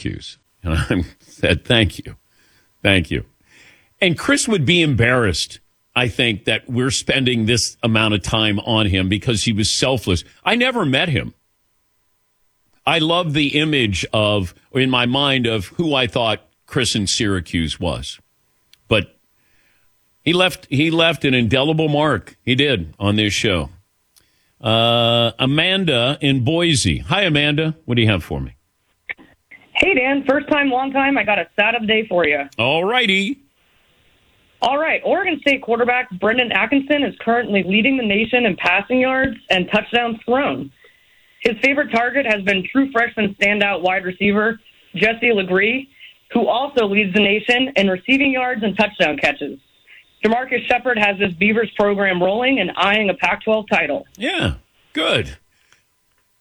Syracuse. And I said, thank you. Thank you. And Chris would be embarrassed, I think, that we're spending this amount of time on him because he was selfless. I never met him. I love the image of, in my mind, of who I thought Chris in Syracuse was. But he left an indelible mark. He did on this show. Amanda in Boise. Hi, Amanda. What do you have for me? Hey, Dan. First time, long time. I got a sad day for you. All righty. All right. Oregon State quarterback Brendan Atkinson is currently leading the nation in passing yards and touchdowns thrown. His favorite target has been true freshman standout wide receiver Jesse Legree, who also leads the nation in receiving yards and touchdown catches. Jamarcus Shepard has this Beavers program rolling and eyeing a Pac-12 title. Yeah, good.